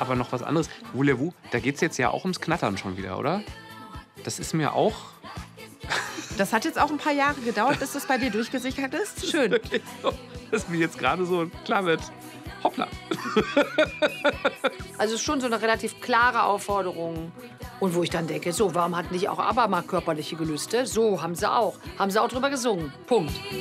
aber noch was anderes. Voulez-vous, da geht es jetzt ja auch ums Knattern schon wieder, oder? Das ist mir auch... Das hat jetzt auch ein paar Jahre gedauert, bis das bei dir durchgesickert ist. Schön. Wirklich so, dass mir jetzt gerade so klar wird, hoppla. Also schon so eine relativ klare Aufforderung. Und wo ich dann denke, so, warum hat nicht auch ABBA mal körperliche Gelüste? So, haben sie auch. Haben sie auch drüber gesungen. Punkt.